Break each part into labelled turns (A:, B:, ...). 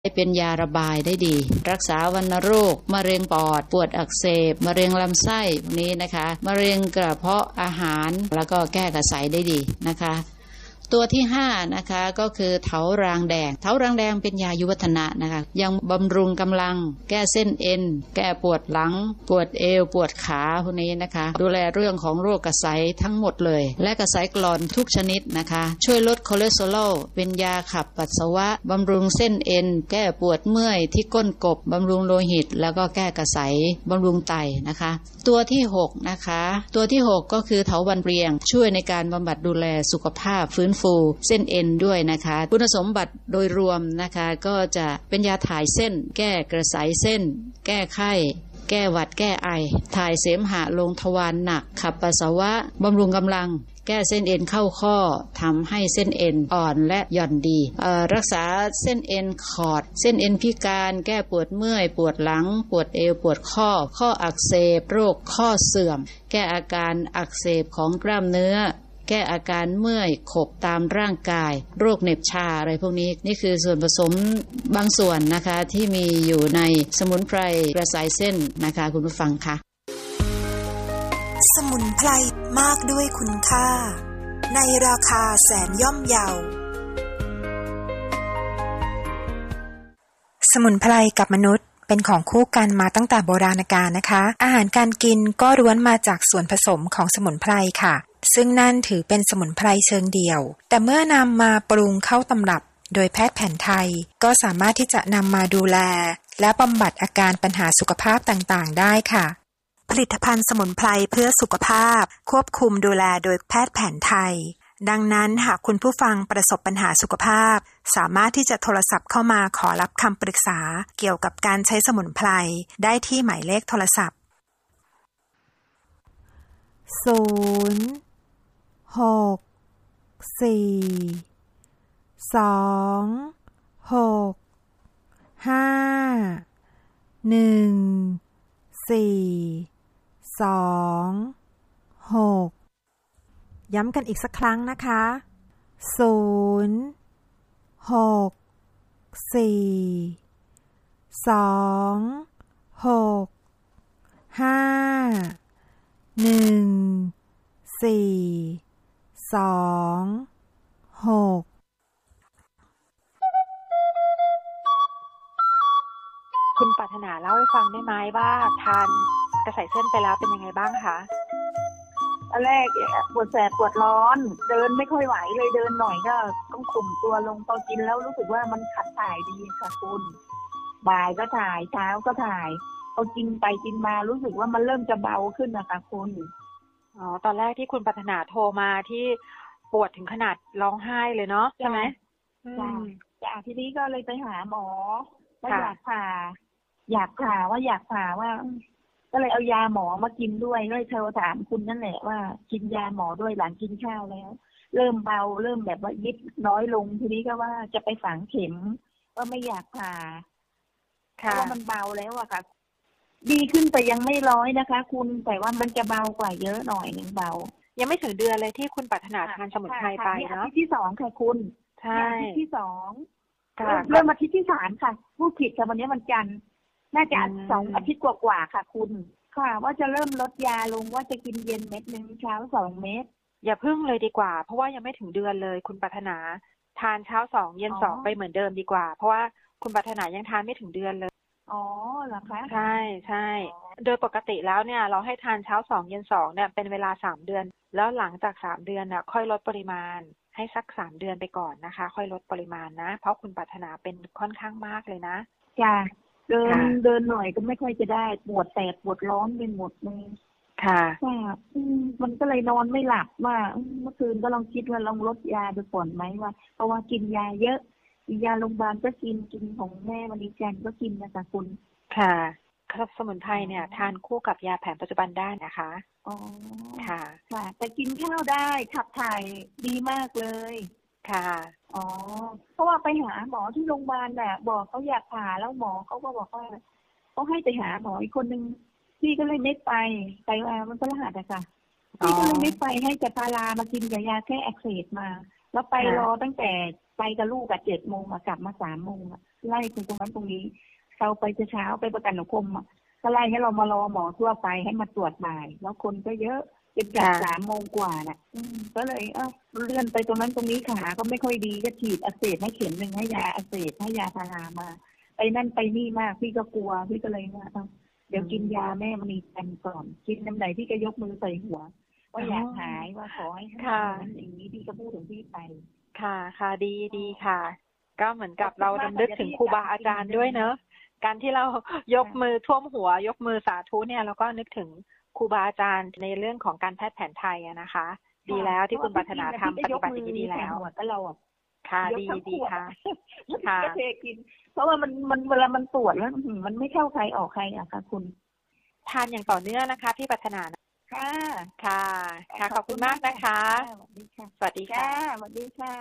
A: เป็นยาระบายได้ดีรักษาวัณโรคมะเร็งปอดปวดอักเสบมะเร็งลำไส้พวกนี้นะคะมะเร็งกระเพาะอาหารแล้วก็แก้กระสายได้ดีนะคะตัวที่5นะคะก็คือเถารางแดงเถารางแดงเป็นยายุวัฒนะนะคะยังบำรุงกำลังแก้เส้นเอ็นแก้ปวดหลังปวดเอวปวดขาพวกนี้นะคะดูแลเรื่องของโรคกระสายทั้งหมดเลยและกระสายกร่อนทุกชนิดนะคะช่วยลดคอเลสเตอรอลเป็นยาขับปัสสาวะบำรุงเส้นเอ็นแก้ปวดเมื่อยที่ก้นกบบำรุงโลหิตแล้วก็แก้กระสายบำรุงไตนะคะตัวที่6นะคะตัวที่6ก็คือเถาวัลย์เปรียงช่วยในการบำบัดดูแลสุขภาพฟื้นฟูเส้นเอ็นด้วยนะคะคุณสมบัติโดยรวมนะคะก็จะเป็นยาถ่ายเส้นแก้กระสายเส้นแก้ไข้แก้หวัดแก้ไอถ่ายเสมหะลงทวารหนักขับปัสสาวะบำรุงกำลังแก้เส้นเอ็นเข้าข้อทำให้เส้นเอ็นอ่อนและหย่อนดีรักษาเส้นเอ็นขอดเส้นเอ็นพิการแก้ปวดเมื่อยปวดหลังปวดเอวปวดข้ออักเสบโรคข้อเสื่อมแก้อาการอักเสบของกล้ามเนื้อแก้อาการเมื่อยขบตามร่างกายโรคเหน็บชาอะไรพวกนี้นี่คือส่วนผสมบางส่วนนะคะที่มีอยู่ในสมุนไพรกระสายเส้นนะคะคุณผู้ฟังคะ
B: สมุนไพรมากด้วยคุณค่าในราคาแสนย่อมเยาสมุนไพรกับมนุษย์เป็นของคู่กันมาตั้งแต่โบราณกาลนะคะอาหารการกินก็ล้วนมาจากส่วนผสมของสมุนไพรค่ะซึ่งนั่นถือเป็นสมุนไพรเชิงเดี่ยวแต่เมื่อนำมาปรุงเข้าตำรับโดยแพทย์แผนไทยก็สามารถที่จะนำมาดูแลและบำบัดอาการปัญหาสุขภาพต่างๆได้ค่ะผลิตภัณฑ์สมุนไพรเพื่อสุขภาพควบคุมดูแลโดยแพทย์แผนไทยดังนั้นหากคุณผู้ฟังประสบปัญหาสุขภาพสามารถที่จะโทรศัพท์เข้ามาขอรับคำปรึกษาเกี่ยวกับการใช้สมุนไพรได้ที่หมายเลขโทรศัพท์064264142ย้ำกันอีกสักครั้งนะคะ064265142
C: คุณปรารถนาเล่าให้ฟังได้ไหมว่าทานกระสายเส้นไปแล้วเป็นยังไงบ้างคะ
D: อันแรกปวดแสบปวดร้อนเดินไม่ค่อยไหวเลยเดินหน่อยก็ต้องข่มตัวลงพอกินแล้วรู้สึกว่ามันขับถ่ายดีค่ะคุณบ่ายก็ถ่ายเช้าก็ถ่ายพอกินไปกินมารู้สึกว่ามันเริ่มจะเบาขึ้นนะคะคุณ
C: ตอนแรกที่คุณปรารถนาโทรมาที่ปวดถึงขนาดร้องไห้เลยเนาะใช่ไหม
D: จากทีนี้ก็เลยไปหาหมอว่าอยากผ่าว่าก็เลยเอายาหมอมากินด้วยเลยโทรถามคุณนั่นแหละว่ากินยาหมอด้วยหลังกินข้าวแล้วเริ่มเบาเริ่มแบบว่ายิบน้อยลงทีนี้ก็ว่าจะไปฝังเข็มว่าไม่อยากผ่าเพราะว่ามันเบาแล้วอะค่ะดีขึ้นแต่ยังไม่ร้อยนะคะคุณแต่ว่ามันจะเบากว่าเยอะหน่อยนึงเบา
C: ยังไม่ถึงเดือนเลยที่คุณปรารถนาทานสมุนไพรไปเนาะ
D: อาทิตย์ที่2ค่ะคุณ
C: ใช่
D: อาทิตย์ที่2เริ่มอาทิตย์ที่3ค่ะพูดผิดค่ะวันนี้มันจันทร์น่าจะ2อาทิตย์กว่าๆค่ะคุณค่ะว่าจะเริ่มลดยาลงว่าจะกินเย็นเม็ดนึงเช้า2เม็ด
C: อย่าพึ่งเลยดีกว่าเพราะว่ายังไม่ถึงเดือนเลยคุณปรารถนาทานเช้า2เย็น2ไปเหมือนเดิมดีกว่าเพราะว่าคุณปรารถนายังทานไม่ถึงเดือนเลย
D: เหรอคะ
C: ใช่โดยปกติแล้วเนี่ยเราให้ทานเช้า2เย็น2เนี่ยเป็นเวลา3เดือนแล้วหลังจาก3เดือนน่ะค่อยลดปริมาณให้สัก3เดือนไปก่อนนะคะค่อยลดปริมาณนะเพราะคุณปรารถนาเป็นค่อนข้างมากเลยนะ
D: จ้ะเดินหน่อยก็ไม่ค่อยจะได้ปวดแสบปวดร้อนไปหมดเลย
C: ค่ะ
D: มันก็เลยนอนไม่หลับว่าเมื่อคืนก็ลองคิดว่าลองลดยาดูก่อนไหมว่าเพราะว่ากินยาเยอะยาโรงพยาบาลก็กินของแม่มณีจันทร์ก็กินนะคะคุณ
C: ค่ะครับสมุนไพรเนี่ยทานคู่กับยาแผนปัจจุบันได้นะคะค่ะ
D: แต่กินข้าวได้ขับถ่ายดีมากเลย
C: ค่ะ
D: เพราะว่าไปหาหมอที่โรงพยาบาลน่ะบอกเขาอยากผ่าแล้วหมอเขาก็บอกว่าเขาให้ไปหาหมออีกคนนึงพี่ก็เลยไม่ไปว่ามันก็รหัสอะค่ะพี่ก็เลยไม่ไปให้แต่พารามากินกับยาแค่อักเสบมาแล้วไปรอตั้งแต่ไปกับลูกอะ7 โมงกลับมา3 โมงไล่ตรงนั้นตรงนี้เราไปเช้าไปประกันสังคมก็ไล่ให้เรามารอหมอทั่วไปให้มาตรวจบ่ายแล้วคนก็เยอะเป็นจาก3 โมงกว่าน่ะก็เลยเลื่อนไปตรงนั้นตรงนี้ขาก็ไม่ค่อยดีก็ฉีดอักเสบให้เข็ม 1ให้ยาอักเสบให้ยาพารามาไปนั่นไปนี่มากพี่ก็กลัวพี่ก็เลยว่าเดี๋ยวกินยาแม่มณีกันก่อนกินน้ำไหนพี่ก็ยกมือใส่หัวว่าอยากหายว่าขอให้หายอย่างนี้พี่ก็พูดถึงพี่ไป
C: ค่ะดีค่ะก็เหมือนกับเรารำลึกถึงครูบาอาจารย์ด้วยเนอะการที่เรายกมือท่วมหัวยกมือสาธุเนี่ยเราก็นึกถึงครูบาอาจารย์ในเรื่องของการแพทย์แผนไทยนะคะดีแล้วที่คุณปรารถนาทำปฏิบัติดีแล้ว
D: ก็เรา
C: ค่ะดีค่ะ
D: ก็เทกินเพราะว่ามันเวลามันปวดแล้วมันไม่เข้าใครออกใครอะค่ะคุณ
C: ทานอย่างต่อเนื่องนะคะพี่ปรารถนาค่ะขอบคุณมากนะคะสวัสดีค่ะ
D: สวัสดีค่ะ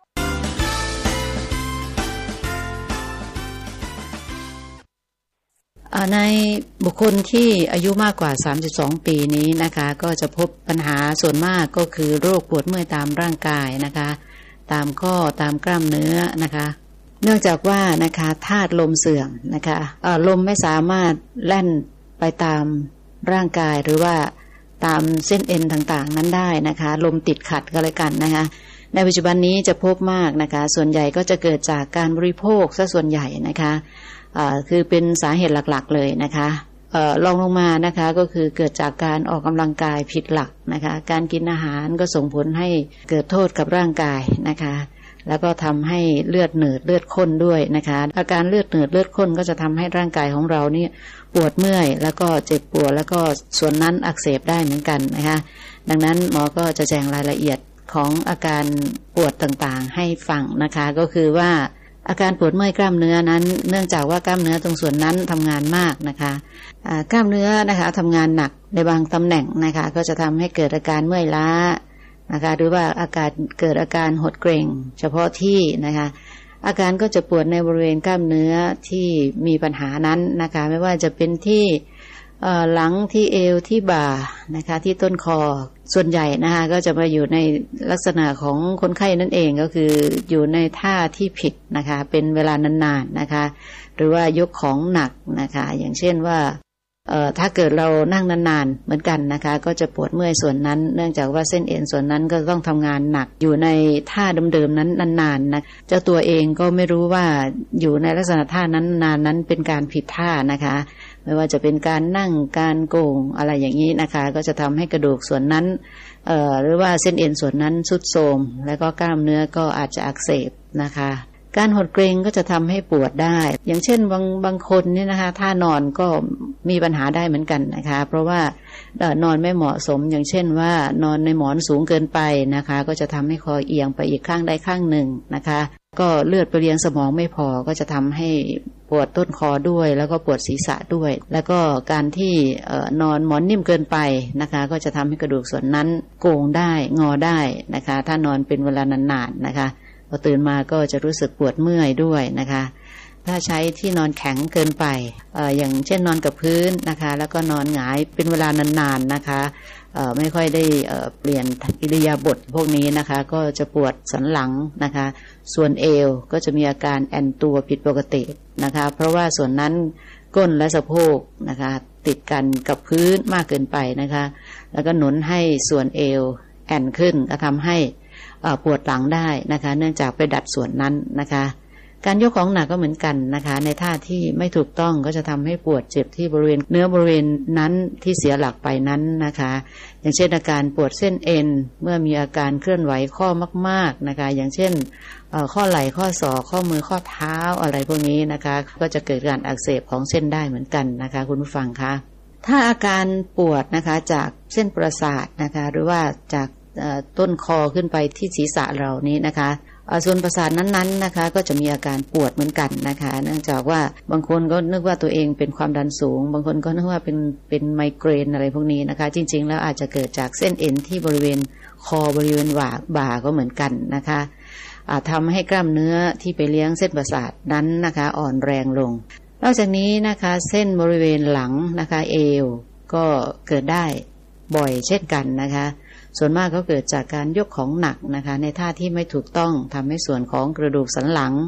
A: ในบุคคลที่อายุมากกว่า32ปีนี้นะคะก็จะพบปัญหาส่วนมากก็คือโรคปวดเมื่อยตามร่างกายนะคะตามข้อตามกล้ามเนื้อนะคะเนื่องจากว่านะคะธาตุลมเสื่อมนะคะลมไม่สามารถแล่นไปตามร่างกายหรือว่าตามเส้นเอ็นต่างๆนั้นได้นะคะลมติดขัดก็เลยกันนะคะในปัจจุบันนี้จะพบมากนะคะส่วนใหญ่ก็จะเกิดจากการบริโภคซะส่วนใหญ่นะคะคือเป็นสาเหตุหลักๆเลยนะคะรองลงมานะคะก็คือเกิดจากการออกกำลังกายผิดหลักนะคะการกินอาหารก็ส่งผลให้เกิดโทษกับร่างกายนะคะแล้วก็ทำให้เลือดหนืดเลือดข้นด้วยนะคะอาการเลือดหนืดเลือดข้นก็จะทำให้ร่างกายของเรานี่ปวดเมื่อยแล้วก็เจ็บปวดแล้วก็ส่วนนั้นอักเสบได้เหมือนกันนะคะดังนั้นหมอก็จะแจ้งรายละเอียดของอาการปวดต่างๆให้ฟังนะคะก็คือว่าอาการปวดเมื่อยกล้ามเนื้อนั้นเนื่องจากว่ากล้ามเนื้อตรงส่วนนั้นทำงานมากนะคะกล้ามเนื้อนะคะทำงานหนักในบางตำแหน่งนะคะก็จะทำให้เกิดอาการเมื่อยล้านะคะหรือว่าเกิดอาการหดเกร็งเฉพาะที่นะคะอาการก็จะปวดในบริเวณกล้ามเนื้อที่มีปัญหานั้นนะคะไม่ว่าจะเป็นที่หลังที่เอวที่บ่านะคะที่ต้นคอส่วนใหญ่นะคะก็จะมาอยู่ในลักษณะของคนไข้นั่นเองก็คืออยู่ในท่าที่ผิดนะคะเป็นเวลานานๆนะคะหรือว่ายกของหนักนะคะอย่างเช่นว่าถ้าเกิดเรานั่งนานๆเหมือนกันนะคะก็จะปวดเมื่อยส่วนนั้นเนื่องจากว่าเส้นเอ็นส่วนนั้นก็ต้องทำงานหนักอยู่ในท่าเดิมๆนั้นนานๆนะเจ้าตัวเองก็ไม่รู้ว่าอยู่ในลักษณะท่านั้นนานนั้นเป็นการผิดท่านะคะไม่ว่าจะเป็นการนั่งการโก่งอะไรอย่างนี้นะคะก็จะทำให้กระดูกส่วนนั้นหรือว่าเส้นเอ็นส่วนนั้นทรุดโทรมแล้วก็กล้ามเนื้อก็อาจจะอักเสบนะคะการหดเกร็งก็จะทำให้ปวดได้อย่างเช่นบางคนเนี่ยนะคะท่านอนก็มีปัญหาได้เหมือนกันนะคะเพราะว่านอนไม่เหมาะสมอย่างเช่นว่านอนในหมอนสูงเกินไปนะคะก็จะทำให้คอเอียงไปอีกข้างใดข้างหนึ่งนะคะก็เลือดไปเลี้ยงสมองไม่พอก็จะทำให้ปวดต้นคอด้วยแล้วก็ปวดศีรษะด้วยแล้วก็การที่นอนหมอนนิ่มเกินไปนะคะก็จะทำให้กระดูกส่วนนั้นโก่งได้งอได้นะคะถ้านอนเป็นเวลานานๆนะคะพอตื่นมาก็จะรู้สึกปวดเมื่อยด้วยนะคะถ้าใช้ที่นอนแข็งเกินไปอย่างเช่นนอนกับพื้นนะคะแล้วก็นอนหงายเป็นเวลานานๆนะคะไม่ค่อยได้เปลี่ยนอิริยาบถพวกนี้นะคะก็จะปวดสันหลังนะคะส่วนเอวก็จะมีอาการแอนตัวผิดปกตินะคะเพราะว่าส่วนนั้นก้นและสะโพกนะคะติดกันกับพื้นมากเกินไปนะคะแล้วก็หนุนให้ส่วนเอวแอนขึ้นก็ทำให้ปวดหลังได้นะคะเนื่องจากไปดัดส่วนนั้นนะคะการยกของหนักก็เหมือนกันนะคะในท่าที่ไม่ถูกต้องก็จะทำให้ปวดเจ็บที่บริเวณเนื้อบริเวณนั้นที่เสียหลักไปนั้นนะคะอย่างเช่นอาการปวดเส้นเอ็นเมื่อมีอาการเคลื่อนไหวข้อมากๆนะคะอย่างเช่นข้อไหล่ข้อศอกข้อมือข้อเท้าอะไรพวกนี้นะคะก็จะเกิดการอักเสบของเส้นได้เหมือนกันนะคะคุณผู้ฟังคะถ้าอาการปวดนะคะจากเส้นประสาทนะคะหรือว่าจากต้นคอขึ้นไปที่ศีรษะเรานี้นะคะส่วนประสาทนั้นๆนะคะก็จะมีอาการปวดเหมือนกันนะคะเนื่องจากว่าบางคนก็นึกว่าตัวเองเป็นความดันสูงบางคนก็นึกว่าเป็นไมเกรนอะไรพวกนี้นะคะจริงๆแล้วอาจจะเกิดจากเส้นเอ็นที่บริเวณคอบริเวณบ่าก็เหมือนกันนะคะทำให้กล้ามเนื้อที่ไปเลี้ยงเส้นประสาทนั้นนะคะอ่อนแรงลงนอกจากนี้นะคะเส้นบริเวณหลังนะคะเอวก็เกิดได้บ่อยเช่นกันนะคะส่วนมากก็เกิดจากการยกของหนักนะคะในท่าที่ไม่ถูกต้องทำให้ส่วนของกระดูกสันหลัง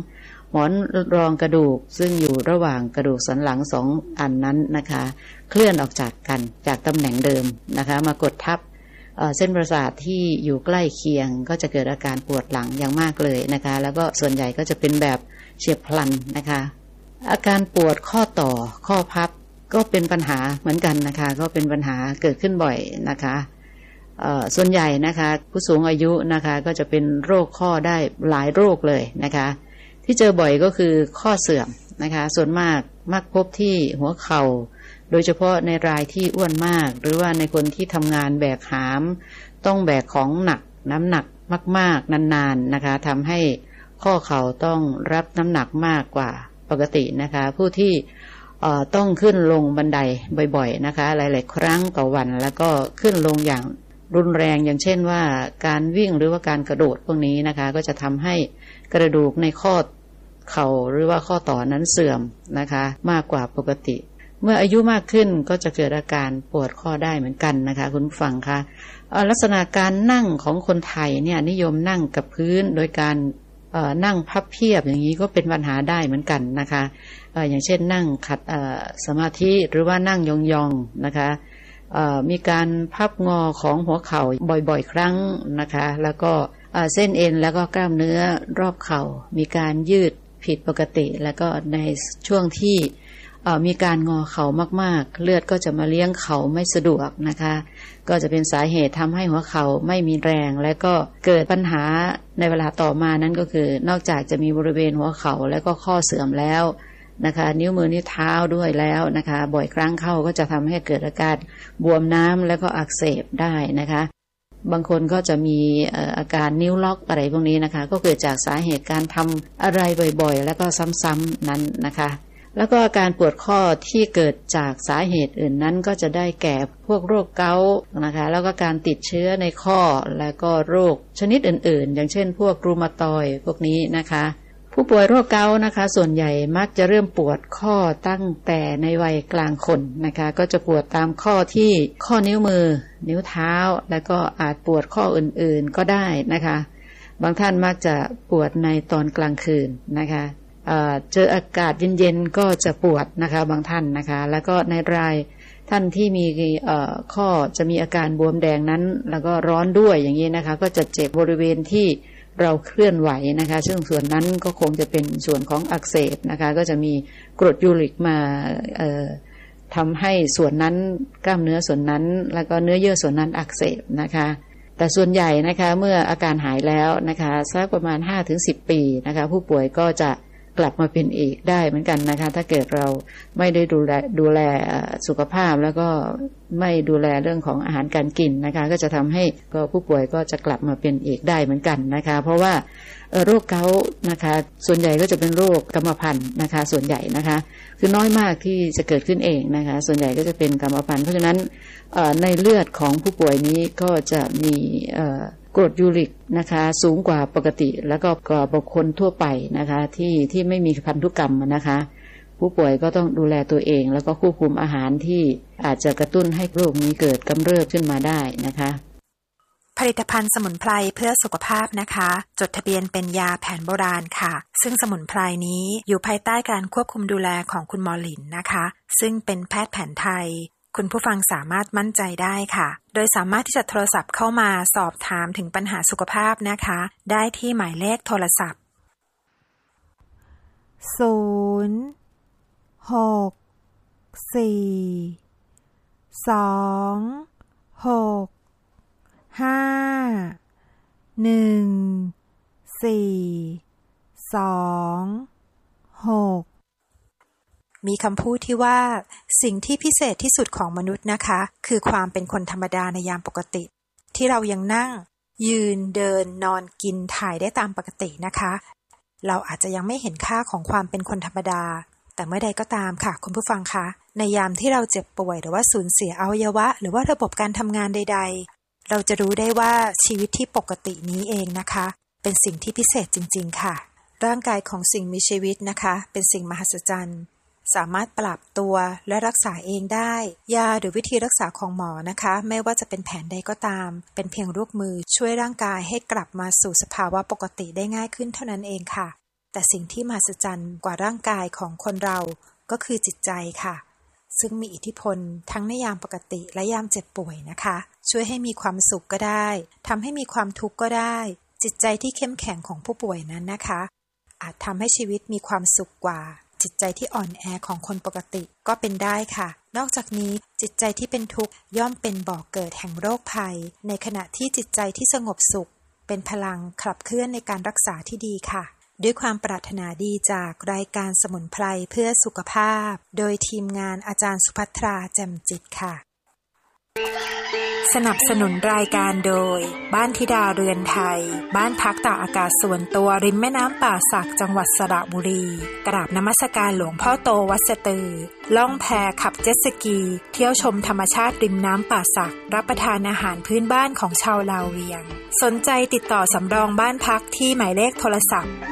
A: หมอนรองกระดูกซึ่งอยู่ระหว่างกระดูกสันหลังสองอันนั้นนะคะเคลื่อนออกจากกันจากตำแหน่งเดิมนะคะมากดทับเส้นประสาทที่อยู่ใกล้เคียงก็จะเกิดอาการปวดหลังอย่างมากเลยนะคะแล้วก็ส่วนใหญ่ก็จะเป็นแบบเฉียบพลันนะคะอาการปวดข้อต่อข้อพับก็เป็นปัญหาเหมือนกันนะคะก็เป็นปัญหาเกิดขึ้นบ่อยนะคะส่วนใหญ่นะคะผู้สูงอายุนะคะก็จะเป็นโรคข้อได้หลายโรคเลยนะคะที่เจอบ่อยก็คือข้อเสื่อมนะคะส่วนมากมักพบที่หัวเข่าโดยเฉพาะในรายที่อ้วนมากหรือว่าในคนที่ทำงานแบกหามต้องแบกของหนักน้ำหนักมากๆนานๆนะคะทำให้ข้อเข่าต้องรับน้ำหนักมากกว่าปกตินะคะผู้ที่ต้องขึ้นลงบันไดบ่อยๆนะคะหลายๆครั้งต่อวันแล้วก็ขึ้นลงอย่างรุนแรงอย่างเช่นว่าการวิ่งหรือว่าการกระโดดพวกนี้นะคะก็จะทำให้กระดูกในข้อเข่าหรือว่าข้อต่อนั้นเสื่อมนะคะมากกว่าปกติเมื่ออายุมากขึ้นก็จะเกิดอาการปวดข้อได้เหมือนกันนะคะคุณผู้ฟังคะลักษณะการนั่งของคนไทยเนี่ยนิยมนั่งกับพื้นโดยการนั่งพับเพียบอย่างนี้ก็เป็นปัญหาได้เหมือนกันนะคะอย่างเช่นนั่งขัดสมาธิหรือว่านั่งยองๆนะคะมีการพับงอของหัวเข่าบ่อยๆครั้งนะคะแล้วก็เส้นเอ็นแล้วก็กล้ามเนื้อรอบเข่ามีการยืดผิดปกติแล้วก็ในช่วงที่มีการงอเข่ามากๆเลือดก็จะมาเลี้ยงเข่าไม่สะดวกนะคะก็จะเป็นสาเหตุทำให้หัวเข่าไม่มีแรงและก็เกิดปัญหาในเวลาต่อมานั้นก็คือนอกจากจะมีบริเวณหัวเข่าแล้วก็ข้อเสื่อมแล้วนะคะนิ้วมือนิ้วเท้าด้วยแล้วนะคะบ่อยครั้งเข้าก็จะทำให้เกิดอาการบวมน้ำแล้วก็อักเสบได้นะคะบางคนก็จะมีอาการนิ้วล็อกอะไรพวกนี้นะคะก็เกิดจากสาเหตุการทำอะไรบ่อยๆแล้วก็ซ้ำๆนั้นนะคะแล้วก็อาการปวดข้อที่เกิดจากสาเหตุอื่นนั้นก็จะได้แก่พวกโรคเกาต์นะคะแล้วก็การติดเชื้อในข้อแล้วก็โรคชนิดอื่นๆอย่างเช่นพวกรูมาตอยด์พวกนี้นะคะผู้ป่วยโรคเกาต์นะคะส่วนใหญ่มักจะเริ่มปวดข้อตั้งแต่ในวัยกลางคนนะคะก็จะปวดตามข้อที่ข้อนิ้วมือนิ้วเท้าแล้วก็อาจปวดข้ออื่นๆก็ได้นะคะบางท่านมักจะปวดในตอนกลางคืนนะคะเจออากาศเย็นๆก็จะปวดนะคะบางท่านนะคะแล้วก็ในรายท่านที่มีข้อจะมีอาการบวมแดงนั้นแล้วก็ร้อนด้วยอย่างนี้นะคะก็จะเจ็บบริเวณที่เราเคลื่อนไหวนะคะซึ่งส่วนนั้นก็คงจะเป็นส่วนของอักเสบนะคะก็จะมีกรดยูริกมาทำให้ส่วนนั้นกล้ามเนื้อส่วนนั้นแล้วก็เนื้อเยื่อส่วนนั้นอักเสบนะคะแต่ส่วนใหญ่นะคะเมื่ออาการหายแล้วนะคะสักประมาณ 5-10 ปีนะคะผู้ป่วยก็จะกลับมาเป็นอีกได้เหมือนกันนะคะถ้าเกิดเราไม่ได้ดูแลสุขภาพแล้วก็ไม่ดูแลเรื่องของอาหารการกินนะคะก็จะทำให้ผู้ป่วยก็จะกลับมาเป็นอีกได้เหมือนกันนะคะเพราะว่าโรคเกาต์นะคะส่วนใหญ่ก็จะเป็นโรคกรรมพันธุ์นะคะส่วนใหญ่นะคะคือน้อยมากที่จะเกิดขึ้นเองนะคะส่วนใหญ่ก็จะเป็นกรรมพันธุ์เพราะฉะนั้นในเลือดของผู้ป่วยนี้ก็จะมีกรดยูริกนะคะสูงกว่าปกติแล้วก็กว่าบุคคลทั่วไปนะคะที่ไม่มีพันธุกรรมนะคะผู้ป่วยก็ต้องดูแลตัวเองแล้วก็ควบคุมอาหารที่อาจจะกระตุ้นให้โรคนี้เกิดกำเริบขึ้นมาได้นะคะ
B: ผลิตภัณฑ์สมุนไพรเพื่อสุขภาพนะคะจดทะเบียนเป็นยาแผนโบราณค่ะซึ่งสมุนไพรนี้อยู่ภายใต้การควบคุมดูแลของคุณหมอหลินนะคะซึ่งเป็นแพทย์แผนไทยคุณผู้ฟังสามารถมั่นใจได้ค่ะโดยสามารถที่จะโทรศัพท์เข้ามาสอบถามถึงปัญหาสุขภาพนะคะได้ที่หมายเลขโทรศัพท์มีคำพูดที่ว่าสิ่งที่พิเศษที่สุดของมนุษย์นะคะคือความเป็นคนธรรมดาในยามปกติที่เรายังนั่งยืนเดินนอนกินถ่ายได้ตามปกตินะคะเราอาจจะยังไม่เห็นค่าของความเป็นคนธรรมดาแต่เมื่อใดก็ตามค่ะคุณผู้ฟังคะในยามที่เราเจ็บป่วยหรือว่าสูญเสียอวัยวะหรือว่าระบบการทำงานใดๆเราจะรู้ได้ว่าชีวิตที่ปกตินี้เองนะคะเป็นสิ่งที่พิเศษจริงๆค่ะร่างกายของสิ่งมีชีวิตนะคะเป็นสิ่งมหัศจรรย์สามารถปรับตัวและรักษาเองได้ยาหรือวิธีรักษาของหมอนะคะไม่ว่าจะเป็นแผนใดก็ตามเป็นเพียงลูกมือช่วยร่างกายให้กลับมาสู่สภาวะปกติได้ง่ายขึ้นเท่านั้นเองค่ะแต่สิ่งที่มหัศจรรย์กว่าร่างกายของคนเราก็คือจิตใจค่ะซึ่งมีอิทธิพลทั้งในยามปกติและยามเจ็บป่วยนะคะช่วยให้มีความสุขก็ได้ทำให้มีความทุกข์ก็ได้จิตใจที่เข้มแข็งของผู้ป่วยนั้นนะคะอาจทำให้ชีวิตมีความสุขกว่าจิตใจที่อ่อนแอของคนปกติก็เป็นได้ค่ะนอกจากนี้จิตใจที่เป็นทุกข์ย่อมเป็นบ่อกเกิดแห่งโรคภัยในขณะที่จิตใจที่สงบสุขเป็นพลังขับเคลื่อนในการรักษาที่ดีค่ะด้วยความปรารถนาดีจากรายการสมุนไพรเพื่อสุขภาพโดยทีมงานอาจารย์สุภัทราแจ่มจิตค่ะสนับสนุนรายการโดยบ้านธิดาเรือนไทยบ้านพักตากอากาศส่วนตัวริมแม่น้ำป่าสักจังหวัดสระบุรีกราบนมัสการหลวงพ่อโตวัดสะตือล่องแพขับเจ็ตสกีเที่ยวชมธรรมชาติริมน้ำป่าสักรับประทานอาหารพื้นบ้านของชาวลาวเวียงสนใจติดต่อสำรองบ้านพักที่หมายเลขโทรศัพท์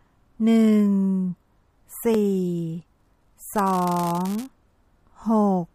E: 0 6 4 2 6 5 1 4 2 6